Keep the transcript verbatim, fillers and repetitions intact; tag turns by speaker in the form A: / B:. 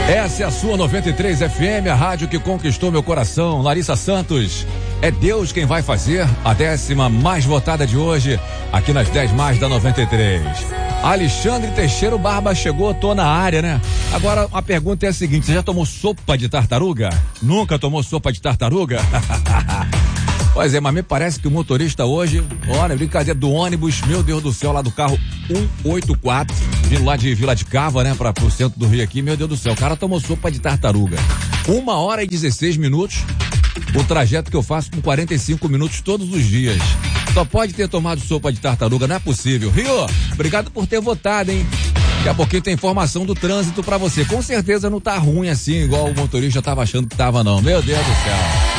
A: Essa é a sua noventa e três F M, a rádio que conquistou meu coração. Larissa Santos, é Deus quem vai fazer a décima mais votada de hoje, aqui nas dez mais da noventa e três. Alexandre Teixeira, o Barba chegou, tô na área, né? Agora a pergunta é a seguinte: você já tomou sopa de tartaruga? Nunca tomou sopa de tartaruga? Pois é, mas me parece que o motorista hoje, olha, brincadeira do ônibus, meu Deus do céu, lá do carro cento e oitenta e quatro, vindo lá de Vila de Cava, né, para pro centro do Rio aqui, meu Deus do céu, o cara tomou sopa de tartaruga. Uma hora e dezesseis minutos, o trajeto que eu faço com quarenta e cinco minutos todos os dias. Só pode ter tomado sopa de tartaruga, não é possível. Rio, obrigado por ter votado, hein? Daqui a pouquinho tem informação do trânsito pra você. Com certeza não tá ruim assim, igual o motorista tava achando que tava, não. Meu Deus do céu.